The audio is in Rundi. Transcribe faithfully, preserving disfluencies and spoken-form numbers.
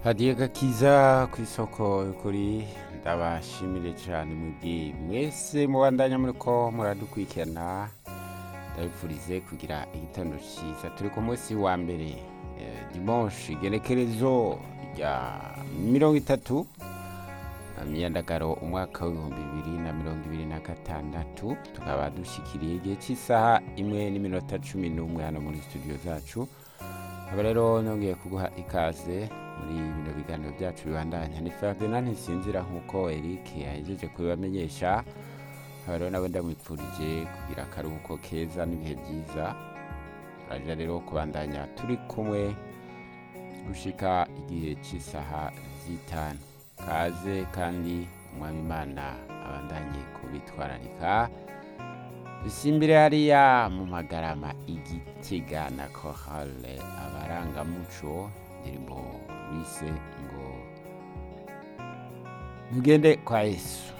hadiye gakiza ku isoko kuri ndabashimire cyane mwebwe mwese mubandanya muriko muradukurikirana ndabifurize kugira igitondo cyiza turi ku munsi wa mbere eh, dimanche igenekerezo rya mirongo itatu myandagaro umwaka w'ibihumbi bibiri na mirongo ibiri na gatandatu tukaba dushikiriye igihe cy'isaha imwe n'iminota cumi n'umwe hano muri studio zacu aba rero nongeye kuguha ikaze muri bino biganiro byacu bibandanya ni Ferdinand Ntisinzira nk'uko Eric yahejeje kubibamenyesha aba rero nawe ndamwipfurije kugira akaruhuko keza n'ibihe byiza turaja rero kubandanya turi kumwe gushika igihe cy'isaha zitanu kaze kandi umwami Imana abandanye kubitwararika dusimbire hariya mu Magarama Igitega na Chorale Abarangamuco ndirimbo bise ngo mugende kwa Yesu.